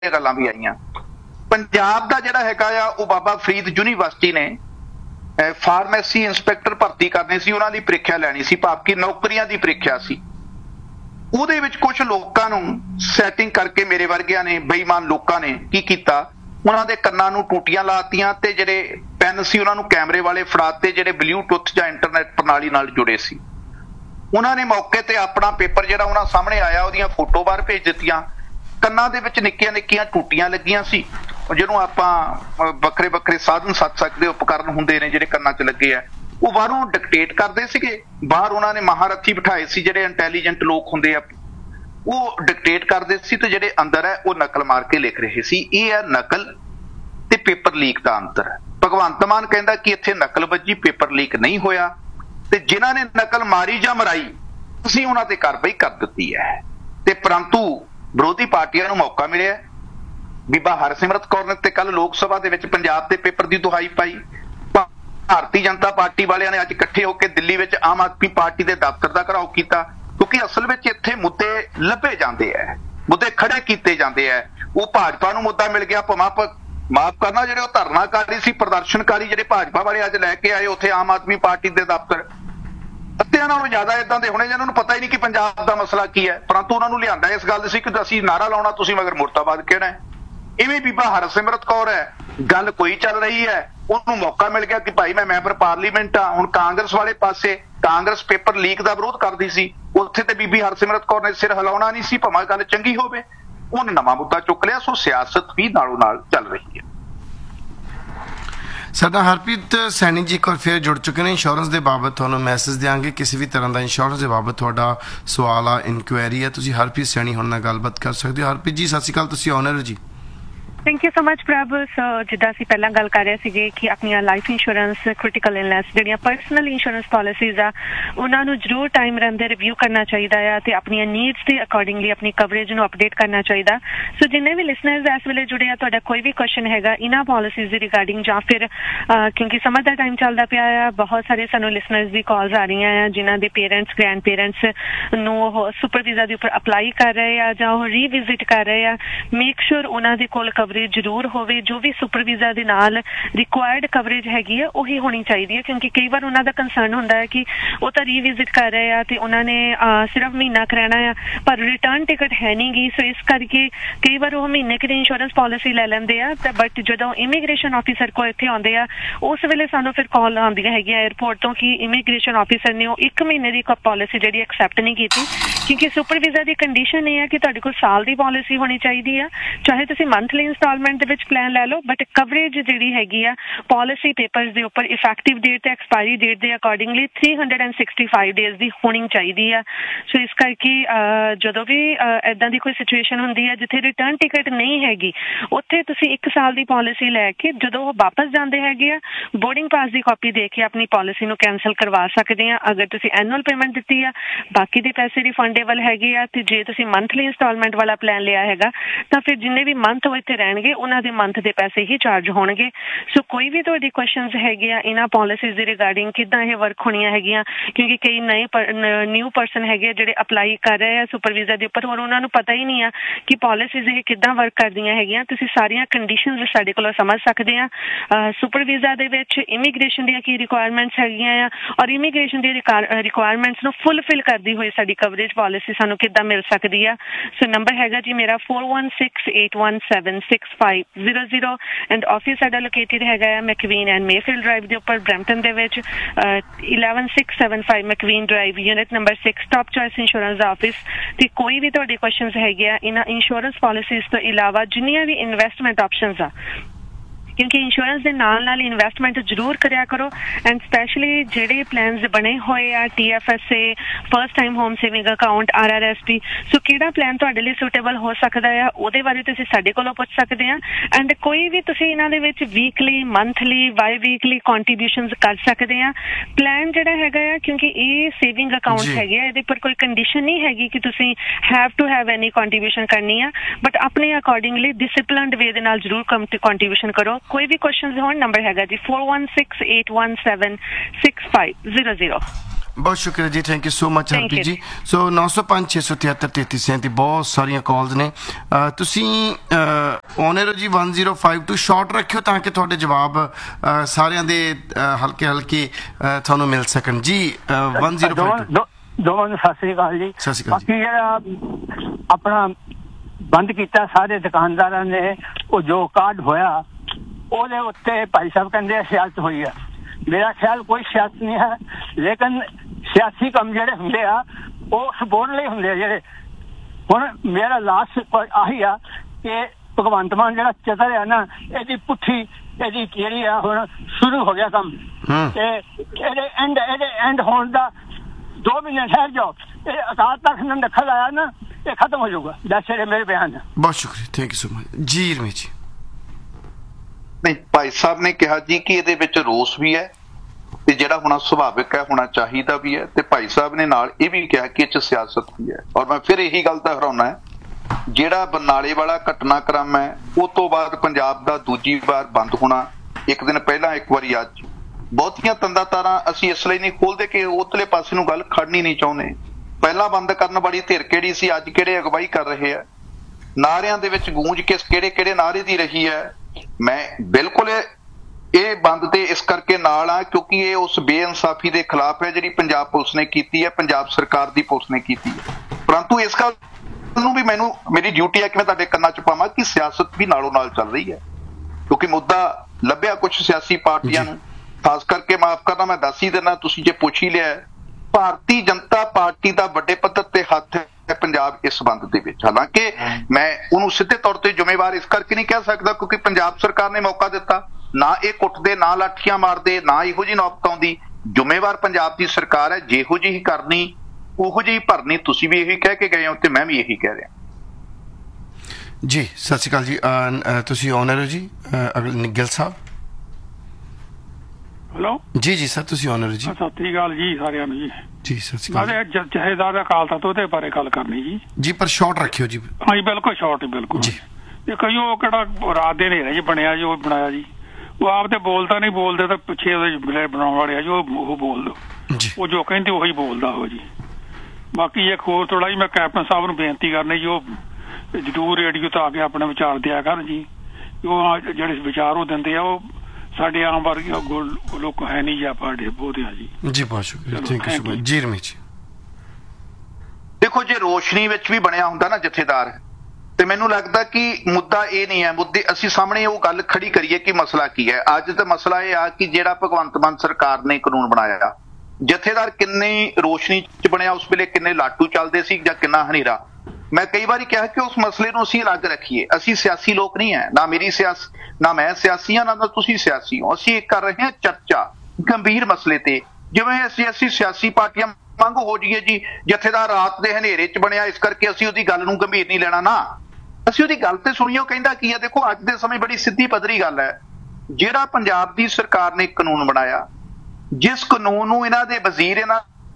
ਗੱਲਾਂ ਵੀ ਆਈਆਂ। ਪੰਜਾਬ ਦਾ ਜਿਹੜਾ ਹੈਗਾ ਆ ਉਹ ਬਾਬਾ ਫਰੀਦ ਯੂਨੀਵਰਸਿਟੀ ਨੇ ਫਾਰਮੇਸੀ ਇੰਸਪੈਕਟਰ ਭਰਤੀ ਕਰਨੇ ਸੀ, ਉਹਨਾਂ ਦੀ ਪ੍ਰੀਖਿਆ ਲੈਣੀ ਸੀ, ਭਾਵ ਕਿ ਨੌਕਰੀਆਂ ਦੀ ਪ੍ਰੀਖਿਆ ਸੀ। ਉਹਦੇ ਵਿੱਚ ਕੁਝ ਲੋਕਾਂ ਨੂੰ ਸੈਟਿੰਗ ਕਰਕੇ ਮੇਰੇ ਵਰਗਿਆਂ ਨੇ, ਬੇਈਮਾਨ ਲੋਕਾਂ ਨੇ ਕੀ ਕੀਤਾ, ਉਹਨਾਂ ਦੇ ਕੰਨਾਂ ਨੂੰ ਟੂਟੀਆਂ ਲਾਤੀਆਂ ਤੇ ਜਿਹੜੇ ਪੈਨ ਸੀ ਉਹਨਾਂ ਨੂੰ ਕੈਮਰੇ ਵਾਲੇ ਫੜਾਤੇ ਜਿਹੜੇ ਬਲੂਟੁੱਥ ਜਾਂ ਇੰਟਰਨੈਟ ਪ੍ਰਣਾਲੀ ਨਾਲ ਜੁੜੇ ਸੀ। ਉਹਨਾਂ ਨੇ ਮੌਕੇ ਤੇ ਆਪਣਾ ਪੇਪਰ ਜਿਹੜਾ ਉਹਨਾਂ ਸਾਹਮਣੇ ਆਇਆ ਉਹਦੀਆਂ ਫੋਟੋ ਬਾਹਰ ਭੇਜ ਦਿੱਤੀਆਂ। ਕੰਨਾਂ ਦੇ ਵਿੱਚ ਨਿੱਕੀਆਂ ਨਿੱਕੀਆਂ ਟੂਟੀਆਂ ਲੱਗੀਆਂ ਸੀ, ਜਿਹਨੂੰ ਆਪਾਂ ਵੱਖਰੇ ਵੱਖਰੇ ਸਾਧਨ ਸੱਦ ਸਕਦੇ ਉਪਕਰਨ ਹੁੰਦੇ ਨੇ ਜਿਹੜੇ ਕੰਨਾਂ 'ਚ ਲੱਗੇ ਆ, ਉਹ ਬਾਹਰੋਂ ਡਿਕਟੇਟ ਕਰਦੇ ਸੀਗੇ। ਬਾਹਰ ਉਹਨਾਂ ਨੇ ਮਹਾਰਥੀ ਬਿਠਾਏ ਸੀ ਜਿਹੜੇ ਇੰਟੈਲੀਜੈਂਟ ਲੋਕ ਹੁੰਦੇ ਆ, ਉਹ ਡਿਕਟੇਟ ਕਰਦੇ ਸੀ ਤੇ ਜਿਹੜੇ ਅੰਦਰ ਹੈ ਉਹ ਨਕਲ ਮਾਰ ਕੇ ਲਿਖ ਰਹੇ ਸੀ। ਇਹ ਹੈ ਨਕਲ ਤੇ ਪੇਪਰ ਲੀਕ ਦਾ ਅੰਤਰ। ਭਗਵੰਤ ਮਾਨ ਕਹਿੰਦਾ ਕਿ ਇੱਥੇ ਨਕਲ ਵੱਜੀ, ਪੇਪਰ ਲੀਕ ਨਹੀਂ ਹੋਇਆ, ਤੇ ਜਿਨ੍ਹਾਂ ਨੇ ਨਕਲ ਮਾਰੀ ਜਾਂ ਮਰਾਈ ਅਸੀਂ ਉਹਨਾਂ ਤੇ ਕਾਰਵਾਈ ਕਰ ਦਿੱਤੀ ਹੈ। ਤੇ ਪਰੰਤੂ ਵਿਰੋਧੀ ਪਾਰਟੀਆਂ ਨੂੰ ਮੌਕਾ ਮਿਲਿਆ। ਬੀਬਾ ਹਰਸਿਮਰਤ ਕੌਰ ਨੇ ਤੇ ਕੱਲ ਲੋਕ ਸਭਾ ਦੇ ਵਿੱਚ ਪੰਜਾਬ ਦੇ ਪੇਪਰ ਦੀ ਦੁਹਾਈ ਪਾਈ। ਭਾਰਤੀ ਜਨਤਾ ਪਾਰਟੀ ਵਾਲਿਆਂ ਨੇ ਅੱਜ ਇਕੱਠੇ ਹੋ ਕੇ ਦਿੱਲੀ ਵਿੱਚ ਆਮ ਆਦਮੀ ਪਾਰਟੀ ਦੇ ਦਫ਼ਤਰ ਦਾ ਘਿਰਾਓ ਕੀਤਾ, ਕਿਉਂਕਿ ਅਸਲ ਵਿੱਚ ਇੱਥੇ ਮੁੱਦੇ ਲੱਭੇ ਜਾਂਦੇ ਹੈ, ਮੁੱਦੇ ਖੜੇ ਕੀਤੇ ਜਾਂਦੇ ਹੈ। ਉਹ ਭਾਜਪਾ ਨੂੰ ਮੁੱਦਾ ਮਿਲ ਗਿਆ, ਮਾਫ ਕਰਨਾ, ਜਿਹੜੇ ਉਹ ਧਰਨਾਕਾਰੀ ਸੀ, ਪ੍ਰਦਰਸ਼ਨਕਾਰੀ ਜਿਹੜੇ ਭਾਜਪਾ ਵਾਲੇ ਅੱਜ ਲੈ ਕੇ ਆਏ ਉੱਥੇ ਆਮ ਆਦਮੀ ਪਾਰਟੀ ਦੇ ਦਫ਼ਤਰ, ਅੱਧਿਆਂ ਨਾਲੋਂ ਜ਼ਿਆਦਾ ਏਦਾਂ ਦੇ ਹੋਣੇ ਜਿਹਨਾਂ ਨੂੰ ਪਤਾ ਹੀ ਨਹੀਂ ਕਿ ਪੰਜਾਬ ਦਾ ਮਸਲਾ ਕੀ ਹੈ, ਪਰੰਤੂ ਉਹਨਾਂ ਨੂੰ ਲਿਆਂਦਾ ਇਸ ਗੱਲ ਸੀ ਕਿ ਅਸੀਂ ਨਾਰਾ ਲਾਉਣਾ, ਤੁਸੀਂ ਮਗਰ ਮੁਰਦਾਬਾਦ ਕਹਿਣਾ ਹੈ। ਇਵੇਂ ਬੀਬਾ ਹਰਸਿਮਰਤ ਕੌਰ ਹੈ, ਗੱਲ ਕੋਈ ਚੱਲ ਰਹੀ ਹੈ, ਉਹਨੂੰ ਮੌਕਾ ਮਿਲ ਗਿਆ ਕਿ ਭਾਈ ਮੈਂ ਮੈਂਬਰ ਪਾਰਲੀਮੈਂਟ ਆ। ਹੁਣ ਕਾਂਗਰਸ ਵਾਲੇ ਪਾਸੇ ਕਾਂਗਰਸ ਪੇਪਰ ਲੀਕ ਦਾ ਵਿਰੋਧ ਕਰਦੀ ਸੀ, ਉੱਥੇ ਤੇ ਬੀਬੀ ਹਰਸਿਮਰਤ ਕੌਰ ਨੇ ਸਿਰ ਹਿਲਾਉਣਾ ਨਹੀਂ ਸੀ, ਭਾਵੇਂ ਗੱਲ ਚੰਗੀ ਹੋਵੇ। ਉਹਨੇ ਨਵਾਂ ਮੁੱਦਾ ਚੁੱਕ ਲਿਆ। ਸੋ ਸਿਆਸਤ ਵੀ ਨਾਲੋਂ ਨਾਲ ਚੱਲ ਰਹੀ ਹੈ। ਸਾਡਾ ਹਰਪ੍ਰੀਤ ਸੈਣੀ ਜੀ ਇੱਕ ਵਾਰ ਫਿਰ ਜੁੜ ਚੁੱਕੇ ਨੇ। ਇੰਸ਼ੋਰੈਂਸ ਦੇ ਬਾਬਤ ਤੁਹਾਨੂੰ ਮੈਸੇਜ ਦਿਆਂਗੇ, ਕਿਸੇ ਵੀ ਤਰ੍ਹਾਂ ਦਾ ਇੰਸ਼ੋਰੈਂਸ ਦੇ ਬਾਬਤ ਤੁਹਾਡਾ ਸਵਾਲ ਆ, ਇਨਕੁਆਇਰੀ ਹੈ, ਤੁਸੀਂ ਹਰਪ੍ਰੀਤ ਸੈਣੀ ਹੁਣ ਨਾਲ ਗੱਲਬਾਤ ਕਰ ਸਕਦੇ ਹੋ। ਹਰਪ੍ਰੀਤ ਜੀ ਸਤਿ ਸ਼੍ਰੀ ਅਕਾਲ, ਤੁਸੀਂ ਆਨਰ ਹੋ ਜੀ। ਥੈਂਕ ਯੂ ਸੋ ਮਚ ਪ੍ਰਭ। ਸੋ ਜਿੱਦਾਂ ਅਸੀਂ ਪਹਿਲਾਂ ਗੱਲ ਕਰ ਰਹੇ ਸੀਗੇ ਕਿ ਆਪਣੀਆਂ ਲਾਈਫ ਇੰਸ਼ੋਰੈਂਸ, ਕ੍ਰਿਟੀਕਲ ਇਲਨੈਸ, ਜਿਹੜੀਆਂ ਪਰਸਨਲ ਇੰਸ਼ੋਰੈਂਸ ਪਾਲਿਸੀਜ਼ ਆ ਉਹਨਾਂ ਨੂੰ ਜ਼ਰੂਰ ਟਾਈਮ ਰਹਿੰਦੇ ਰਿਵਿਊ ਕਰਨਾ ਚਾਹੀਦਾ ਆ ਤੇ ਆਪਣੀਆਂ ਨੀਡਸ ਦੇ ਅਕੋਰਡਿੰਗਲੀ ਆਪਣੀ ਕਵਰੇਜ ਨੂੰ ਅਪਡੇਟ ਕਰਨਾ ਚਾਹੀਦਾ। ਸੋ ਜਿੰਨੇ ਵੀ ਲਿਸਨਰਸ ਇਸ ਵੇਲੇ ਜੁੜੇ ਆ, ਤੁਹਾਡਾ ਕੋਈ ਵੀ ਕੁਐਸਚਨ ਹੈਗਾ ਇਹਨਾਂ ਪਾਲਿਸੀਜ਼ ਦੇ ਰਿਗਾਰਡਿੰਗ ਜਾਂ ਫਿਰ ਕਿਉਂਕਿ ਸਮਰ ਦਾ ਟਾਈਮ ਚੱਲਦਾ ਪਿਆ ਆ, ਬਹੁਤ ਸਾਰੇ ਸਾਨੂੰ ਲਿਸਨਰਸ ਦੀ ਕਾਲਸ ਆ ਰਹੀਆਂ ਆ ਜਿਨ੍ਹਾਂ ਦੇ ਪੇਰੈਂਟਸ, ਗ੍ਰੈਂਡ ਪੇਰੈਂਟਸ ਨੂੰ ਉਹ ਸੁਪਰ ਵੀਜ਼ਾ ਦੇ ਉੱਪਰ ਅਪਲਾਈ ਕਰ ਰਹੇ ਆ ਜਾਂ ਉਹ ਰੀਵਿਜ਼ਿਟ ਕਰ ਰਹੇ ਆ। ਮੇਕ ਸ਼ੋਰ ਉਹਨਾਂ ਦੇ ਕੋਲ ਕਵਰੇਜ ਜ਼ਰੂਰ ਹੋਵੇ, ਜੋ ਵੀ ਸੁਪਰ ਵੀਜ਼ਾ ਦੇ ਨਾਲ ਰਿਕੁਆਇਰਡ ਕਵਰੇਜ ਹੈਗੀ ਆ ਉਹੀ ਹੋਣੀ ਚਾਹੀਦੀ ਹੈ, ਕਿਉਂਕਿ ਕਈ ਵਾਰ ਉਹਨਾਂ ਦਾ ਕੰਸਰਨ ਹੁੰਦਾ ਹੈ ਕਿ ਉਹ ਤਾਂ ਰੀਵਿਜ਼ਿਟ ਕਰ ਰਹੇ ਆ ਤੇ ਉਹਨਾਂ ਨੇ ਸਿਰਫ ਮਹੀਨਾ ਕੁ ਰਹਿਣਾ ਆ ਪਰ ਰਿਟਰਨ ਟਿਕਟ ਹੈ ਨਹੀਂ ਗੀ। ਸੋ ਇਸ ਕਰਕੇ ਕਈ ਵਾਰ ਉਹ ਮਹੀਨੇ ਕੁ ਦੀ ਇੰਸ਼ੋਰੈਂਸ ਪਾਲਿਸੀ ਲੈ ਲੈਂਦੇ ਆ, ਬਟ ਜਦੋਂ ਇਮੀਗ੍ਰੇਸ਼ਨ ਆਫਿਸਰ ਕੋਲ ਇੱਥੇ ਆਉਂਦੇ ਆ ਉਸ ਵੇਲੇ ਸਾਨੂੰ ਫਿਰ ਕਾਲ ਆਉਂਦੀਆਂ ਹੈਗੀਆਂ ਏਅਰਪੋਰਟ ਤੋਂ ਕਿ ਇਮੀਗ੍ਰੇਸ਼ਨ ਆਫਿਸਰ ਨੇ ਉਹ 1 ਮਹੀਨੇ ਦੀ ਪਾਲਿਸੀ ਜਿਹੜੀ ਐਕਸੈਪਟ ਨਹੀਂ ਕੀਤੀ, ਕਿਉਂਕਿ ਸੁਪਰ ਵੀਜ਼ਾ ਦੀ ਕੰਡੀਸ਼ਨ ਇਹ ਹੈ ਕਿ ਤੁਹਾਡੇ ਕੋਲ ਸਾਲ ਦੀ ਪਾਲਿਸੀ ਹੋਣੀ ਚਾਹੀਦੀ ਆ। ਚਾਹੇ ਤੁਸੀਂ ਮੰਥਲੀ ਇੰਸਟਾਲਮੈਂਟ ਦੇ ਵਿੱਚ ਪਲਾਨ ਲੈ ਲਓ, ਬਟ ਕਵਰੇਜ ਜਿਹੜੀ ਹੈਗੀ ਆ ਪਾਲਿਸੀ ਪੇਪਰਸ ਦੇ ਉੱਪਰ ਇਫੈਕਟਿਵ ਡੇਟ ਤੇ ਐਕਸਪਾਇਰੀ ਡੇਟ ਦੇ ਅਕੋਰਡਿੰਗਲੀ 365 ਡੇਜ਼ ਦੀ ਹੋਣੀ ਚਾਹੀਦੀ ਆ। ਸੋ ਇਸ ਕਰਕੇ ਜਦੋਂ ਵੀ ਏਦਾਂ ਦੀ ਕੋਈ ਸਿਚੁਏਸ਼ਨ ਹੁੰਦੀ ਹੈ ਜਿੱਥੇ ਰਿਟਰਨ ਟਿਕਟ ਨਹੀਂ ਹੈਗੀ, ਉੱਥੇ ਤੁਸੀਂ 1 ਸਾਲ ਦੀ ਪਾਲਿਸੀ ਲੈ ਕੇ ਜਦੋਂ ਉਹ ਵਾਪਸ ਜਾਂਦੇ ਹੈਗੇ ਆ ਬੋਰਡਿੰਗ ਪਾਸ ਦੀ ਕਾਪੀ ਦੇ ਕੇ ਆਪਣੀ ਪਾਲਿਸੀ ਨੂੰ ਕੈਂਸਲ ਕਰਵਾ ਸਕਦੇ ਆ। ਅਗਰ ਤੁਸੀਂ ਐਨੂਅਲ ਪੇਮੈਂਟ ਦਿੱਤੀ ਆ ਬਾਕੀ ਦੇ ਪੈਸੇ ਰਿਫੰਡੇਬਲ ਹੈਗੇ ਆ, ਤੇ ਜੇ ਤੁਸੀਂ ਮੰਥਲੀ ਇੰਸਟਾਲਮੈਂਟ ਵਾਲਾ ਪਲਾਨ ਲਿਆ ਹੈਗਾ ਤਾਂ ਫਿਰ ਜਿੰਨੇ ਵੀ ਮੰਥ ਉਹ ਇੱਥੇ ਰਹਿਣਗੇ ਉਹਨਾਂ ਦੇ ਮੰਥ ਦੇ ਪੈਸੇ ਹੀ ਚਾਰਜ ਹੋਣਗੇ। ਸੋ ਕੋਈ ਵੀ ਤੁਹਾਡੀ ਕੁਐਸਚਨਸ ਹੈਗੇ ਆ ਇਹਨਾਂ ਪਾਲਿਸੀਜ਼ ਦੇ ਰਿਗਾਰਡਿੰਗ ਕਿੱਦਾਂ ਇਹ ਵਰਕ ਹੋਣੀਆਂ ਹੈਗੀਆਂ, ਕਿਉਂਕਿ ਕਈ ਨਿਊ ਪਰਸਨ ਹੈਗੇ ਜਿਹੜੇ ਅਪਲਾਈ ਕਰ ਰਹੇ ਆ ਸੁਪਰ ਵੀਜ਼ਾ ਦੇ ਉੱਪਰ ਔਰ ਉਹਨਾਂ ਨੂੰ ਪਤਾ ਹੀ ਨਹੀਂ ਆ ਕਿ ਪਾਲਿਸੀਜ਼ ਇਹ ਕਿੱਦਾਂ ਵਰਕ ਕਰਦੀਆਂ ਹੈਗੀਆਂ। ਤੁਸੀਂ ਸਾਰੀਆਂ ਕੰਡੀਸ਼ਨਸ ਸਾਡੇ ਕੋਲੋਂ ਸਮਝ ਸਕਦੇ ਆ। ਸੁਪਰ ਵੀਜ਼ਾ ਦੇ ਵਿੱਚ ਇਮੀਗ੍ਰੇਸ਼ਨ ਦੀਆਂ ਕੀ ਰਿਕੁਆਇਰਮੈਂਟਸ ਹੈਗੀਆਂ ਆ ਔਰ ਇਮੀਗ੍ਰੇਸ਼ਨ ਦੀ ਰਿਕੁਆਇਰਮੈਂਟਸ ਨੂੰ ਫੁੱਲਫਿਲ ਕਰਦੀ ਹੋਈ ਸਾਡੀ ਕਵਰੇਜ ਪਾਲਿਸੀ ਸਾਨੂੰ ਕਿੱਦਾਂ ਮਿਲ ਸਕਦੀ ਆ। ਸੋ ਨੰਬਰ ਹੈਗਾ ਜੀ ਮੇਰਾ 4168176500 ਐਂਡ ਆਫਿਸ ਸਾਡਾ ਲੋਕੇਟਡ ਹੈਗਾ ਆ ਮੈਕਵੀਨ ਐਂਡ ਮੇਫੀਲਡ ਡਰਾਈਵ ਦੇ ਉੱਪਰ ਬਰੈਂਪਟਨ ਦੇ ਵਿੱਚ 11675 ਮੈਕਵੀਨ drive unit number 6 top choice insurance ਦਾ ਆਫਿਸ। ਤੇ ਕੋਈ ਵੀ ਤੁਹਾਡੇ ਕੁਐਸਚਨਸ ਹੈਗੇ ਆ ਇਹਨਾਂ ਇੰਸ਼ੋਰੈਂਸ ਪਾਲਿਸੀਜ਼ ਤੋਂ ਇਲਾਵਾ ਜਿੰਨੀਆਂ ਵੀ ਇਨਵੈਸਟਮੈਂਟ ਆਪਸ਼ਨਸ ਆ, ਕਿਉਂਕਿ ਇੰਸ਼ੋਰੈਂਸ ਦੇ ਨਾਲ ਨਾਲ ਇਨਵੈਸਟਮੈਂਟ ਜ਼ਰੂਰ ਕਰਿਆ ਕਰੋ ਐਂਡ ਸਪੈਸ਼ਲੀ ਜਿਹੜੇ ਪਲਾਨਸ ਬਣੇ ਹੋਏ ਆ TFSA, first time home saving account, RRSP, ਸੋ ਕਿਹੜਾ ਪਲਾਨ ਤੁਹਾਡੇ ਲਈ ਸੁਟੇਬਲ ਹੋ ਸਕਦਾ ਆ ਉਹਦੇ ਬਾਰੇ ਤੁਸੀਂ ਸਾਡੇ ਕੋਲੋਂ ਪੁੱਛ ਸਕਦੇ ਆ। ਐਂਡ ਕੋਈ ਵੀ ਤੁਸੀਂ ਇਹਨਾਂ ਦੇ ਵਿੱਚ ਵੀਕਲੀ, ਮੰਥਲੀ, ਬਾਈ ਵੀਕਲੀ ਕੰਟਰੀਬਿਊਸ਼ਨਸ ਕਰ ਸਕਦੇ ਆ। ਪਲਾਨ ਜਿਹੜਾ ਹੈਗਾ ਆ ਕਿਉਂਕਿ ਇਹ ਸੇਵਿੰਗ ਅਕਾਊਂਟ ਹੈਗੇ ਆ, ਇਹਦੇ ਉੱਪਰ ਕੋਈ ਕੰਡੀਸ਼ਨ ਨਹੀਂ ਹੈਗੀ ਕਿ ਤੁਸੀਂ have to have any contribution ਕਰਨੀ ਆ, ਬਟ ਆਪਣੇ ਅਕੋਰਡਿੰਗਲੀ ਡਿਸਿਪਲਿਨਡ ਵੇ ਦੇ ਨਾਲ ਜ਼ਰੂਰ ਕੰਟਰੀਬਿਊਸ਼ਨ ਕਰੋ। ਕੋਈ ਵੀ ਕੁਐਸਚਨਸ ਹੋਣ ਨੰਬਰ ਹੈਗਾ ਜੀ 4168176500। ਬਹੁਤ ਸ਼ੁਕਰੀਆ ਜੀ, thank you so much Thank Harpreet you. ਜੀ। ਸੋ 905 673 3337 ਬਹੁਤ ਸਾਰੀਆਂ ਕਾਲਸ ਨੇ। ਤੁਸੀਂ ਓਨਰ ਜੀ 1052 ਸ਼ਾਰਟ ਰੱਖਿਓ ਤਾਂ ਕਿ ਤੁਹਾਡੇ ਜਵਾਬ ਸਾਰਿਆਂ ਦੇ ਹਲਕੇ ਹਲਕੇ ਤੁਹਾਨੂੰ ਮਿਲ ਸਕਣ ਜੀ। 1052 ਦੋਵਾਂ ਨੂੰ ਸਤਿ ਸ੍ਰੀ ਅਕਾਲ ਜੀ। ਸਤਿ ਸ਼੍ਰੀ ਅਕਾਲ ਜੀ। ਬਾਕੀ ਜਿਹੜਾ ਆਪਣਾ ਬੰਦ ਕੀਤਾ ਸਾਰੇ ਦੁਕਾਨਦਾਰਾਂ ਨੇ, ਉਹ ਜੋ ਕਾਰਡ ਹੋਇਆ ਉਹਦੇ ਉੱਤੇ ਭਾਈ ਸਾਹਿਬ ਕਹਿੰਦੇ ਸਿਆਸਤ ਹੋਈ ਹੈ। ਮੇਰਾ ਖਿਆਲ ਕੋਈ ਸਿਆਸਤ ਨਹੀਂ ਹੈ, ਲੇਕਿਨ ਸਿਆਸੀ ਕੰਮ ਜਿਹੜੇ ਹੁੰਦੇ ਆ ਉਹ ਸਪੋਰਟ ਲਈ ਹੁੰਦੇ ਆ। ਜਿਹੜੇ ਹੁਣ ਮੇਰਾ ਲਾਸਟ ਆਹੀ ਆ ਕਿ ਭਗਵੰਤ ਮਾਨ ਜਿਹੜਾ ਚਤਰ ਆ ਨਾ, ਇਹਦੀ ਪੁੱਠੀ ਇਹਦੀ ਜਿਹੜੀ ਆ ਹੁਣ ਸ਼ੁਰੂ ਹੋ ਗਿਆ ਕੰਮ, ਤੇ ਇਹਦੇ ਐਂਡ ਹੋਣ ਦਾ 2 ਮਹੀਨੇ ਠਹਿਰ ਜਾਓ, ਇਹ ਅਕਾਲ ਤਖਤ ਨੇ ਦਖਲ ਆਇਆ ਨਾ, ਇਹ ਖਤਮ ਹੋ ਜਾਊਗਾ। ਦੱਸ ਮੇਰੇ ਬਿਆਨ ਹੈ। ਬਹੁਤ ਸ਼ੁਕਰੀਆ, ਥੈਂਕ ਯੂ ਸੋ ਮਚ ਜੀ। ਰਮੇਸ਼ ਜੀ। ਨਹੀਂ, ਭਾਈ ਸਾਹਿਬ ਨੇ ਕਿਹਾ ਜੀ ਕਿ ਇਹਦੇ ਵਿੱਚ ਰੋਸ ਵੀ ਹੈ ਤੇ ਜਿਹੜਾ ਹੋਣਾ ਸੁਭਾਵਿਕ ਹੈ, ਹੋਣਾ ਚਾਹੀਦਾ ਵੀ ਹੈ, ਤੇ ਭਾਈ ਸਾਹਿਬ ਨੇ ਨਾਲ ਇਹ ਵੀ ਕਿਹਾ ਕਿ ਇਹ 'ਚ ਸਿਆਸਤ ਵੀ ਹੈ। ਔਰ ਮੈਂ ਫਿਰ ਇਹੀ ਗੱਲ ਦੁਹਰਾਉਣਾ ਹੈ, ਜਿਹੜਾ ਬਰਨਾਲੇ ਵਾਲਾ ਘਟਨਾਕ੍ਰਮ ਹੈ ਉਹ ਤੋਂ ਬਾਅਦ ਪੰਜਾਬ ਦਾ ਦੂਜੀ ਵਾਰ ਬੰਦ ਹੋਣਾ, ਇੱਕ ਦਿਨ ਪਹਿਲਾਂ ਇੱਕ ਵਾਰੀ ਅੱਜ, ਬਹੁਤੀਆਂ ਤੰਦਾਂ ਤਾਰਾਂ ਅਸੀਂ ਇਸ ਲਈ ਨਹੀਂ ਖੋਲਦੇ ਕਿ ਉਤਲੇ ਪਾਸੇ ਨੂੰ ਗੱਲ ਖੜਨੀ ਨਹੀਂ ਚਾਹੁੰਦੇ। ਪਹਿਲਾਂ ਬੰਦ ਕਰਨ ਵਾਲੀ ਧਿਰ ਕਿਹੜੀ ਸੀ, ਅੱਜ ਕਿਹੜੇ ਅਗਵਾਈ ਕਰ ਰਹੇ ਆ, ਨਾਅਰਿਆਂ ਦੇ ਵਿੱਚ ਗੂੰਜ ਕਿਸ ਕਿਹੜੇ ਨਾਅਰੇ ਦੀ ਰਹੀ ਹੈ। ਮੈਂ ਬਿਲਕੁਲ ਇਹ ਬੰਦ ਤੇ ਇਸ ਕਰਕੇ ਨਾਲ ਆ ਕਿਉਂਕਿ ਇਹ ਉਸ ਬੇਇਨਸਾਫੀ ਦੇ ਖਿਲਾਫ ਹੈ ਜਿਹੜੀ ਪੰਜਾਬ ਪੁਲਿਸ ਨੇ ਕੀਤੀ ਹੈ, ਪੰਜਾਬ ਸਰਕਾਰ ਦੀ ਪੁਲਿਸ ਨੇ ਕੀਤੀ ਹੈ। ਪਰੰਤੂ ਇਸ ਗੱਲ ਨੂੰ ਵੀ ਮੈਨੂੰ ਮੇਰੀ ਡਿਊਟੀ ਹੈ ਕਿ ਮੈਂ ਤੁਹਾਡੇ ਕੰਨਾਂ 'ਚ ਪਾਵਾਂ ਕਿ ਸਿਆਸਤ ਵੀ ਨਾਲੋਂ ਨਾਲ ਚੱਲ ਰਹੀ ਹੈ, ਕਿਉਂਕਿ ਮੁੱਦਾ ਲੱਭਿਆ ਕੁਝ ਸਿਆਸੀ ਪਾਰਟੀਆਂ ਨੂੰ, ਖਾਸ ਕਰਕੇ ਮਾਫ ਕਰਨਾ ਮੈਂ ਦੱਸ ਹੀ ਦੇਣਾ, ਤੁਸੀਂ ਜੇ ਪੁੱਛ ਹੀ ਲਿਆ, ਭਾਰਤੀ ਜਨਤਾ ਪਾਰਟੀ ਦਾ ਵੱਡੇ ਪੱਧਰ ਤੇ ਹੱਥ ਹੈ ਪੰਜਾਬ ਇਸ ਬੰਦ ਦੇ ਵਿੱਚ। ਹਾਲਾਂਕਿ ਮੈਂ ਉਹਨੂੰ ਸਿੱਧੇ ਤੌਰ ਤੇ ਜ਼ਿੰਮੇਵਾਰ ਇਸ ਕਰਕੇ ਨਹੀਂ ਕਹਿ ਸਕਦਾ ਕਿਉਂਕਿ ਪੰਜਾਬ ਸਰਕਾਰ ਨੇ ਮੌਕਾ ਦਿੱਤਾ, ਨਾ ਇਹ ਕੁੱਟਦੇ, ਨਾ ਲਾਠੀਆਂ ਮਾਰਦੇ, ਨਾ ਇਹੋ ਜਿਹੀ ਨੌਬਤ ਆਉਂਦੀ। ਜ਼ਿੰਮੇਵਾਰ ਪੰਜਾਬ ਦੀ ਸਰਕਾਰ ਹੈ, ਜਿਹੋ ਜਿਹੀ ਕਰਨੀ ਉਹੋ ਜਿਹੀ ਭਰਨੀ। ਤੁਸੀਂ ਵੀ ਇਹੀ ਕਹਿ ਕੇ ਗਏ ਹੋ ਤੇ ਮੈਂ ਵੀ ਇਹੀ ਕਹਿ ਰਿਹਾ ਜੀ। ਸਤਿ ਸ਼੍ਰੀ ਅਕਾਲ ਜੀ। ਤੁਸੀਂ ਓਨਰ ਹੋ ਜੀ ਨਿੱਗਲ ਸਾਹਿਬ? ਹੈਲੋ ਜੀ ਜੀ ਸਰ, ਤੁਸੀਂ ਓਨਰ ਜੀ। ਸਤਿ ਸ੍ਰੀ ਅਕਾਲ ਜੀ ਸਾਰਿਆਂ ਨੂੰ ਜੀ। ਜੀ ਸਤਿ ਸ਼੍ਰੀ ਅਕਾਲ। ਨਾਲੇ ਜਥੇਦਾਰ ਅਕਾਲ ਤਖਤ ਉਹਦੇ ਬਾਰੇ ਗੱਲ ਕਰਨੀ ਜੀ। ਜੀ ਪਰ ਸ਼ਾਰਟ ਰੱਖਿਓ ਜੀ। ਹਾਂਜੀ ਬਿਲਕੁਲ ਸ਼ਾਰਟ, ਬਿਲਕੁਲ ਜੀ। ਇਹ ਕਈ ਉਹ ਕਿਹੜਾ ਰਾਤ ਦੇ ਹਨੇਰੇ ਜੀ ਬਣਿਆ ਜੀ, ਉਹ ਬਣਾਇਆ ਜੀ, ਉਹ ਆਪ ਤੇ ਬੋਲਦਾ ਨਹੀਂ, ਬੋਲਦੇ ਤਾਂ ਪਿੱਛੇ ਉਹਦੇ ਬਣਾਉਣ ਵਾਲੇ ਆ ਜੀ, ਉਹ ਬੋਲ ਦੋ, ਉਹ ਜੋ ਕਹਿੰਦੇ ਉਹੀ ਬੋਲਦਾ ਉਹ ਜੀ। ਬਾਕੀ ਇੱਕ ਹੋਰ ਥੋੜਾ ਜੀ ਮੈਂ ਕੈਪਟਨ ਸਾਹਿਬ ਨੂੰ ਬੇਨਤੀ ਕਰਨੀ ਜੀ, ਉਹ ਜ਼ਰੂਰ ਰੇਡੀਓ ਤੇ ਆ ਕੇ ਆਪਣੇ ਵਿਚਾਰ ਦਿਆ ਕਰਨ ਜੀ। ਉਹ ਜਿਹੜੇ ਵਿਚਾਰ ਉਹ ਦਿੰਦੇ ਆ ਉਹ ਸਾਡੇ ਆਮ ਵਰਗੇ ਲੋਕ ਹੈ ਨਹੀਂ ਜੀ, ਆਪਾਂ ਬਹੁਤ ਆ ਜੀ। ਜੀ ਬਹੁਤ ਸ਼ੁਕਰੀਆ, ਥੈਂਕ ਯੂ ਸੋ ਮਚ ਜੀ। ਰਮੇਸ਼ ਜੀ। ਦੇਖੋ, ਜੇ ਰੋਸ਼ਨੀ ਵਿੱਚ ਵੀ ਬਣਿਆ ਹੁੰਦਾ ਨਾ ਜਥੇਦਾਰ, ਤੇ ਮੈਨੂੰ ਲੱਗਦਾ ਕਿ ਮੁੱਦਾ ਇਹ ਨਹੀਂ ਹੈ, ਮੁੱਦੇ ਅਸੀਂ ਸਾਹਮਣੇ ਉਹ ਗੱਲ ਖੜੀ ਕਰੀਏ ਕਿ ਮਸਲਾ ਕੀ ਹੈ। ਅੱਜ ਤਾਂ ਮਸਲਾ ਇਹ ਆ ਕਿ ਜਿਹੜਾ ਭਗਵੰਤ ਮਾਨ ਸਰਕਾਰ ਨੇ ਕਾਨੂੰਨ ਬਣਾਇਆ, ਜਥੇਦਾਰ ਕਿੰਨੀ ਰੋਸ਼ਨੀ 'ਚ ਬਣਿਆ, ਉਸ ਵੇਲੇ ਕਿੰਨੇ ਲਾਟੂ ਚੱਲਦੇ ਸੀ ਜਾਂ ਕਿੰਨਾ ਹਨੇਰਾ। ਮੈਂ ਕਈ ਵਾਰੀ ਕਿਹਾ ਕਿ ਉਸ ਮਸਲੇ ਨੂੰ ਅਸੀਂ ਅਲੱਗ ਰੱਖੀਏ। ਅਸੀਂ ਸਿਆਸੀ ਲੋਕ ਨਹੀਂ ਹੈ, ਨਾ ਨਾ ਮੈਂ ਸਿਆਸੀ ਹਾਂ, ਨਾ ਤੁਸੀਂ ਸਿਆਸੀ ਹੋ। ਅਸੀਂ ਇੱਕ ਕਰ ਰਹੇ ਹਾਂ ਚਰਚਾ ਗੰਭੀਰ ਮਸਲੇ ਤੇ, ਜਿਵੇਂ ਅਸੀਂ ਸਿਆਸੀ ਪਾਰਟੀਆਂ ਮੰਗ ਹੋ ਜਾਈਏ ਜੀ ਜਥੇਦਾਰ ਰਾਤ ਦੇ ਹਨੇਰੇ 'ਚ ਬਣਿਆ ਇਸ ਕਰਕੇ ਅਸੀਂ ਉਹਦੀ ਗੱਲ ਨੂੰ ਗੰਭੀਰ ਨਹੀਂ ਲੈਣਾ। ਨਾ, ਅਸੀਂ ਉਹਦੀ ਗੱਲ ਤੇ ਸੁਣੀਏ, ਉਹ ਕਹਿੰਦਾ ਕੀ ਹੈ। ਦੇਖੋ, ਅੱਜ ਦੇ ਸਮੇਂ ਬੜੀ ਸਿੱਧੀ ਪੱਧਰੀ ਗੱਲ ਹੈ, ਜਿਹੜਾ ਪੰਜਾਬ ਦੀ ਸਰਕਾਰ ਨੇ ਕਾਨੂੰਨ ਬਣਾਇਆ, ਜਿਸ ਕਾਨੂੰਨ ਨੂੰ ਇਹਨਾਂ ਦੇ ਵਜ਼ੀਰ, ਇਹਨਾਂ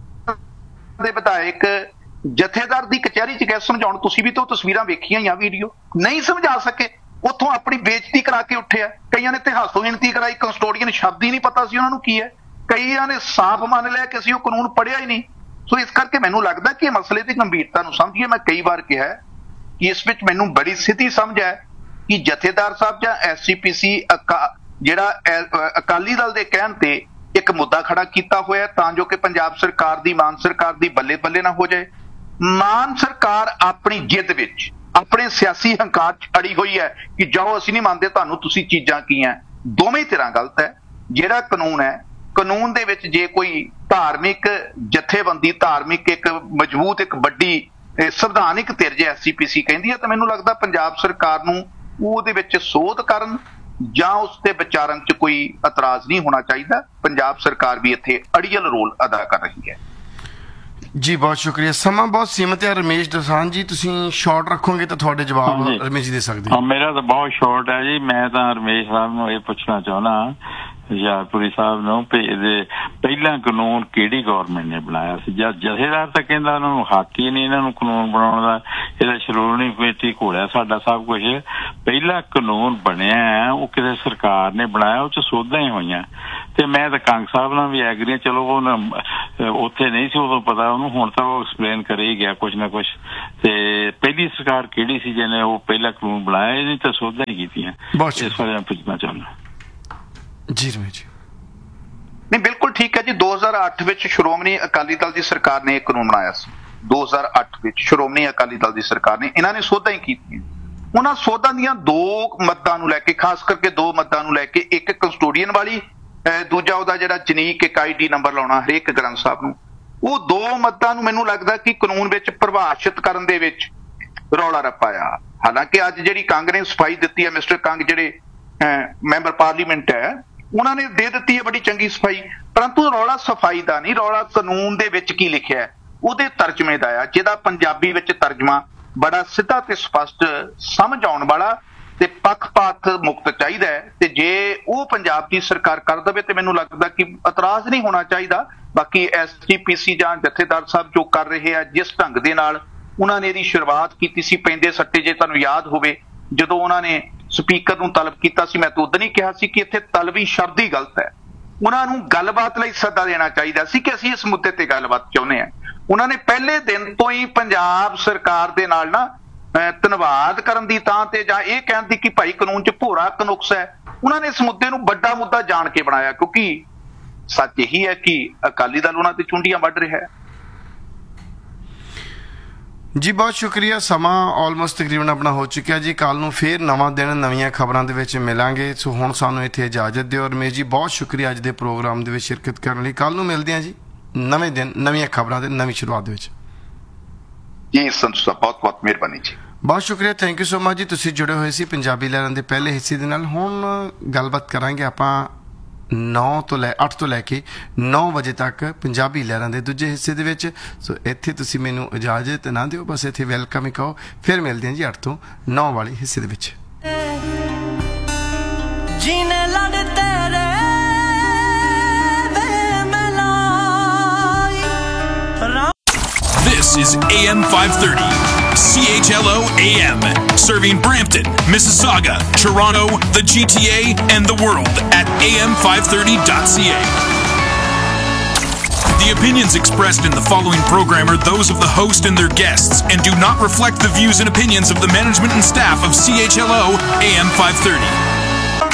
ਦੇ ਵਿਧਾਇਕ ਜਥੇਦਾਰ ਦੀ ਕਚਹਿਰੀ 'ਚ ਗਏ ਸਮਝਾਉਣ, ਤੁਸੀਂ ਵੀ ਤਾਂ ਤਸਵੀਰਾਂ ਵੇਖੀਆਂ ਜਾਂ ਵੀਡੀਓ, ਨਹੀਂ ਸਮਝਾ ਸਕੇ, ਉੱਥੋਂ ਆਪਣੀ ਬੇਇੱਜ਼ਤੀ ਕਰਾ ਕੇ ਉੱਠਿਆ। ਕਈਆਂ ਨੇ ਇਤਿਹਾਸੋਂ ਗਿਣਤੀ ਕਰਾਈ, ਕਸਟੋਡੀਅਨ ਸ਼ਬਦ ਹੀ ਨਹੀਂ ਪਤਾ ਸੀ ਉਹਨਾਂ ਨੂੰ ਕੀ ਹੈ। ਕਈਆਂ ਨੇ ਸਾਫ਼ ਮੰਨ ਲਿਆ ਕਿ ਅਸੀਂ ਉਹ ਕਾਨੂੰਨ ਪੜ੍ਹਿਆ ਹੀ ਨਹੀਂ। ਸੋ ਇਸ ਕਰਕੇ ਮੈਨੂੰ ਲੱਗਦਾ ਕਿ ਇਹ ਮਸਲੇ ਦੀ ਗੰਭੀਰਤਾ ਨੂੰ ਸਮਝੀਏ। ਮੈਂ ਕਈ ਵਾਰ ਕਿਹਾ ਕਿ ਇਸ ਵਿੱਚ ਮੈਨੂੰ ਬੜੀ ਸਿੱਧੀ ਸਮਝ ਹੈ ਕਿ ਜਥੇਦਾਰ ਸਾਹਿਬ ਜਾਂ SCPC ਜਿਹੜਾ ਅਕਾਲੀ ਦਲ ਦੇ ਕਹਿਣ ਤੇ ਇੱਕ ਮੁੱਦਾ ਖੜਾ ਕੀਤਾ ਹੋਇਆ ਤਾਂ ਜੋ ਕਿ ਪੰਜਾਬ ਸਰਕਾਰ ਦੀ, ਮਾਨ ਸਰਕਾਰ ਦੀ ਬੱਲੇ ਬੱਲੇ ਨਾ ਹੋ ਜਾਏ। ਮਾਨ ਸਰਕਾਰ ਆਪਣੀ ਜਿੱਦ ਵਿੱਚ, ਆਪਣੇ ਸਿਆਸੀ ਹੰਕਾਰ 'ਚ ਅੜੀ ਹੋਈ ਹੈ ਕਿ ਜਾਓ ਅਸੀਂ ਨਹੀਂ ਮੰਨਦੇ ਤੁਹਾਨੂੰ, ਤੁਸੀਂ ਚੀਜ਼ਾਂ ਕੀ ਹੈ। ਦੋਵੇਂ ਤਰ੍ਹਾਂ ਗਲਤ ਹੈ। ਜਿਹੜਾ ਕਾਨੂੰਨ ਹੈ, ਕਾਨੂੰਨ ਦੇ ਵਿੱਚ ਜੇ ਕੋਈ ਧਾਰਮਿਕ ਜਥੇਬੰਦੀ, ਧਾਰਮਿਕ ਇੱਕ ਮਜ਼ਬੂਤ ਇੱਕ ਵੱਡੀ ਸੰਵਿਧਾਨਿਕ ਧਿਰ ਜੇ SCPC ਕਹਿੰਦੀ ਹੈ, ਤਾਂ ਮੈਨੂੰ ਲੱਗਦਾ ਪੰਜਾਬ ਸਰਕਾਰ ਨੂੰ ਉਹਦੇ ਵਿੱਚ ਸੋਧ ਕਰਨ ਜਾਂ ਉਸ ਤੇ ਵਿਚਾਰਨ 'ਚ ਕੋਈ ਇਤਰਾਜ਼ ਨਹੀਂ ਹੋਣਾ ਚਾਹੀਦਾ। ਪੰਜਾਬ ਸਰਕਾਰ ਵੀ ਇੱਥੇ ਅੜੀਅਲ ਰੋਲ ਅਦਾ ਕਰ ਰਹੀ ਹੈ। ਜੀ ਬਹੁਤ ਸ਼ੁਕਰੀਆ। ਸਮਾਂ ਬਹੁਤ ਸੀਮਤ ਹੈ। ਰਮੇਸ਼ ਦੋਸਾਂਝ ਜੀ, ਤੁਸੀਂ ਸ਼ਾਰਟ ਰੱਖੋਗੇ ਤਾਂ ਤੁਹਾਡੇ ਜਵਾਬ ਰਮੇਸ਼ ਜੀ ਦੇ ਸਕਦੇ। ਹਾਂ, ਮੇਰਾ ਤਾਂ ਬਹੁਤ ਸ਼ਾਰਟ ਹੈ ਜੀ। ਮੈਂ ਤਾਂ ਰਮੇਸ਼ ਸਾਹਿਬ ਨੂੰ ਇਹ ਪੁੱਛਣਾ ਚਾਹੁੰਦਾ, ਹੁਸ਼ਿਆਰਪੁਰੀ ਸਾਹਿਬ ਨੂੰ, ਪਹਿਲਾਂ ਕਾਨੂੰਨ ਕਿਹੜੀ ਗੌਰਮੈਂਟ ਨੇ ਬਣਾਇਆ ਸੀ? ਜਦ ਜਥੇਦਾਰ ਤਾਂ ਕਹਿੰਦਾ ਉਹਨਾਂ ਨੂੰ ਹੱਕ ਹੀ ਨਹੀਂ ਇਹਨਾਂ ਨੂੰ ਕਾਨੂੰਨ ਬਣਾਉਣ ਦਾ, ਇਹਦਾ ਸ਼੍ਰੋਮਣੀ ਕਮੇਟੀ ਘੋੜਿਆ ਸਾਡਾ ਸਭ ਕੁਛ। ਪਹਿਲਾ ਕਾਨੂੰਨ ਬਣਿਆ ਉਹ ਕਿਸੇ ਸਰਕਾਰ ਨੇ ਬਣਾਇਆ, ਉਹ 'ਚ ਸੋਧਾਂ ਹੀ ਹੋਈਆਂ। ਤੇ ਮੈਂ ਤਾਂ ਕੰਗ ਸਾਹਿਬ ਨਾਲ ਵੀ ਐਗਰੀ, ਚਲੋ ਉਹ ਉੱਥੇ ਨਹੀਂ ਸੀ ਉਦੋਂ ਪਤਾ ਉਹਨੂੰ, ਹੁਣ ਤਾਂ ਉਹ ਐਕਸਪਲੇਨ ਕਰੇ ਹੀ ਗਿਆ ਕੁਛ ਨਾ ਕੁਛ। ਤੇ ਪਹਿਲੀ ਸਰਕਾਰ ਕਿਹੜੀ ਸੀ ਜਿਹਨੇ ਉਹ ਪਹਿਲਾ ਕਾਨੂੰਨ ਬਣਾਇਆ? ਇਹਨੇ ਤਾਂ ਸੋਧਾਂ ਹੀ ਕੀਤੀਆਂ। ਇਸ ਬਾਰੇ ਮੈਂ ਪੁੱਛਣਾ ਚਾਹੁੰਦਾ ਜੀ ਰਮੇਸ਼ ਜੀ। ਨਹੀਂ, ਬਿਲਕੁਲ ਠੀਕ ਹੈ ਜੀ। 2008 ਵਿੱਚ ਸ਼੍ਰੋਮਣੀ ਅਕਾਲੀ ਦਲ ਦੀ ਸਰਕਾਰ ਨੇ ਇਹ ਕਾਨੂੰਨ ਬਣਾਇਆ ਸੀ। 2008 ਵਿੱਚ ਸ਼੍ਰੋਮਣੀ ਅਕਾਲੀ ਦਲ ਦੀ ਸਰਕਾਰ ਨੇ, ਇਹਨਾਂ ਨੇ ਸੋਧਾਂ ਹੀ ਕੀਤੀਆਂ। ਉਹਨਾਂ ਸੋਧਾਂ ਦੀਆਂ ਦੋ ਮੱਦਾਂ ਨੂੰ ਲੈ ਕੇ, ਖਾਸ ਕਰਕੇ ਦੋ ਮੱਦਾਂ ਨੂੰ ਲੈ ਕੇ, ਇੱਕ ਕਸਟੋਡੀਅਨ ਵਾਲੀ, ਦੂਜਾ ਉਹਦਾ ਜਿਹੜਾ ਜਨੀਕ ਇੱਕ ID ਨੰਬਰ ਲਾਉਣਾ ਹਰੇਕ ਗ੍ਰੰਥ ਸਾਹਿਬ ਨੂੰ, ਉਹ ਦੋ ਮੱਦਾਂ ਨੂੰ ਮੈਨੂੰ ਲੱਗਦਾ ਕਿ ਕਾਨੂੰਨ ਵਿੱਚ ਪਰਿਭਾਸ਼ਿਤ ਕਰਨ ਦੇ ਵਿੱਚ ਰੌਲਾ ਰੱਪਾ ਆ। ਹਾਲਾਂਕਿ ਅੱਜ ਜਿਹੜੀ ਕੰਗ ਨੇ ਸਫਾਈ ਦਿੱਤੀ ਹੈ, ਮਿਸਟਰ ਕੰਗ ਜਿਹੜੇ ਮੈਂਬਰ ਪਾਰਲੀਮੈਂਟ ਹੈ, ਉਹਨਾਂ ਨੇ ਦੇ ਦਿੱਤੀ ਹੈ ਬੜੀ ਚੰਗੀ ਸਫਾਈ, ਪਰੰਤੂ ਰੌਲਾ ਸਫਾਈ ਦਾ ਨਹੀਂ, ਰੌਲਾ ਕਾਨੂੰਨ ਦੇ ਵਿੱਚ ਕੀ ਲਿਖਿਆ ਹੈ ਉਹਦੇ ਤਰਜਮੇ ਦਾ ਆ, ਜਿਹਦਾ ਪੰਜਾਬੀ ਵਿੱਚ ਤਰਜਮਾ ਬੜਾ ਸਿੱਧਾ ਤੇ ਸਪਸ਼ਟ ਸਮਝ ਆਉਣ ਵਾਲਾ ਤੇ ਪੱਖਪਾਤ ਮੁਕਤ ਚਾਹੀਦਾ ਹੈ। ਤੇ ਜੇ ਉਹ ਪੰਜਾਬ ਦੀ ਸਰਕਾਰ ਕਰ ਦੇਵੇ ਤੇ ਮੈਨੂੰ ਲੱਗਦਾ ਕਿ ਇਤਰਾਜ਼ ਨਹੀਂ ਹੋਣਾ ਚਾਹੀਦਾ। ਬਾਕੀ SGPC ਜਾਂ ਜਥੇਦਾਰ ਸਾਹਿਬ ਜੋ ਕਰ ਰਹੇ ਆ, ਜਿਸ ਢੰਗ ਦੇ ਨਾਲ ਉਹਨਾਂ ਨੇ ਇਹਦੀ ਸ਼ੁਰੂਆਤ ਕੀਤੀ ਸੀ, ਪੈਂਦੇ ਸੱਟੇ, ਜੇ ਤੁਹਾਨੂੰ ਯਾਦ ਹੋਵੇ ਜਦੋਂ ਉਹਨਾਂ ਨੇ ਸਪੀਕਰ ਨੂੰ ਤਲਬ ਕੀਤਾ ਸੀ, ਮੈਂ ਤਾਂ ਉਦੋਂ ਹੀ ਕਿਹਾ ਸੀ ਕਿ ਇੱਥੇ ਤਲਬੀ ਸ਼ਬਦ ਹੀ ਗਲਤ ਹੈ। ਉਹਨਾਂ ਨੂੰ ਗੱਲਬਾਤ ਲਈ ਸੱਦਾ ਦੇਣਾ ਚਾਹੀਦਾ ਸੀ ਕਿ ਅਸੀਂ ਇਸ ਮੁੱਦੇ ਤੇ ਗੱਲਬਾਤ ਚਾਹੁੰਦੇ ਹਾਂ। ਉਹਨਾਂ ਨੇ ਪਹਿਲੇ ਦਿਨ ਤੋਂ ਹੀ ਪੰਜਾਬ ਸਰਕਾਰ ਦੇ ਨਾਲ ਨਾ ਧੰਨਵਾਦ ਕਰਨ ਦੀ ਥਾਂ ਤੇ ਜਾਂ ਇਹ ਕਹਿਣ ਦੀ ਕਿ ਭਾਈ ਕਾਨੂੰਨ 'ਚ ਭੋਰਾ ਨੁਕਸ ਹੈ, ਉਹਨਾਂ ਨੇ ਇਸ ਮੁੱਦੇ ਨੂੰ ਵੱਡਾ ਮੁੱਦਾ ਜਾਣ ਕੇ ਬਣਾਇਆ, ਕਿਉਂਕਿ ਸੱਚ ਇਹੀ ਹੈ ਕਿ ਅਕਾਲੀ ਦਲ ਉਹਨਾਂ ਤੇ ਚੁੰਡੀਆਂ ਵੱਢ ਰਿਹਾ ਹੈ। ਜੀ ਬਹੁਤ ਸ਼ੁਕਰੀਆ। ਸਮਾਂ ਆਲਮੋਸਟ ਤਕਰੀਬਨ ਆਪਣਾ ਹੋ ਚੁੱਕਿਆ ਜੀ। ਕੱਲ ਨੂੰ ਫੇਰ ਨਵਾਂ ਦਿਨ ਨਵੀਆਂ ਖਬਰਾਂ ਦੇ ਵਿੱਚ ਮਿਲਾਂਗੇ। ਸੋ ਹੁਣ ਸਾਨੂੰ ਇੱਥੇ ਇਜਾਜ਼ਤ ਦਿਓ। ਰਮੇਸ਼ ਜੀ ਬਹੁਤ ਸ਼ੁਕਰੀਆ ਅੱਜ ਦੇ ਪ੍ਰੋਗਰਾਮ ਦੇ ਵਿੱਚ ਸ਼ਿਰਕਤ ਕਰਨ ਲਈ। ਕੱਲ ਨੂੰ ਮਿਲਦੇ ਹਾਂ ਜੀ ਨਵੇਂ ਦਿਨ ਨਵੀਆਂ ਖਬਰਾਂ ਦੇ ਨਵੀਂ ਸ਼ੁਰੂਆਤ ਦੇ ਵਿੱਚ। ਜੀ ਸੰਤੂ ਸਾਹਿਬ ਬਹੁਤ ਬਹੁਤ ਮਿਹਰਬਾਨੀ ਜੀ। ਬਹੁਤ ਸ਼ੁਕਰੀਆ, ਥੈਂਕ ਯੂ ਸੋ ਮਚ ਜੀ। ਤੁਸੀਂ ਜੁੜੇ ਹੋਏ ਸੀ ਪੰਜਾਬੀ ਲਹਿਰਾਂ ਦੇ ਪਹਿਲੇ ਹਿੱਸੇ ਦੇ ਨਾਲ। ਹੁਣ ਗੱਲਬਾਤ ਕਰਾਂਗੇ ਆਪਾਂ 8 ਤੋਂ ਲੈ ਕੇ 9 ਵਜੇ ਤੱਕ ਪੰਜਾਬੀ ਲਹਿਰਾਂ ਦੇ ਦੂਜੇ ਹਿੱਸੇ ਦੇ ਵਿੱਚ। ਸੋ ਇੱਥੇ ਤੁਸੀਂ ਮੈਨੂੰ ਇਜਾਜ਼ਤ ਨਾ ਦਿਓ, ਬਸ ਇੱਥੇ ਵੈਲਕਮ ਹੀ ਕਹੋ। ਫਿਰ ਮਿਲਦੇ ਹਾਂ ਜੀ 8 ਤੋਂ 9 ਵਾਲੇ ਹਿੱਸੇ ਦੇ ਵਿੱਚ। This is AM 530, CHLO AM, serving Brampton, Mississauga, Toronto, the GTA, and the world at am530.ca. The opinions expressed in the following program are those of the host and their guests and do not reflect the views and opinions of the management and staff of CHLO AM 530.